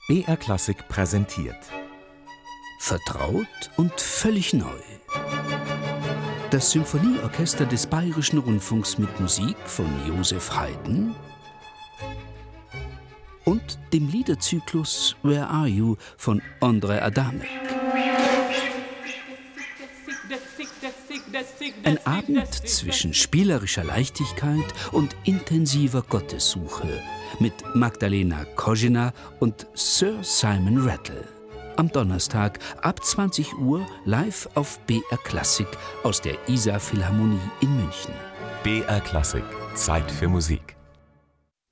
BR Klassik präsentiert Vertraut und völlig neu. Das Symphonieorchester des Bayerischen Rundfunks mit Musik von Joseph Haydn und dem Liederzyklus Where Are You von Ondřej Adamek. Ein Abend zwischen spielerischer Leichtigkeit und intensiver Gottessuche mit Magdalena Kozina und Sir Simon Rattle. Am Donnerstag ab 20 Uhr live auf BR Klassik aus der Isar Philharmonie in München. BR Klassik. Zeit für Musik.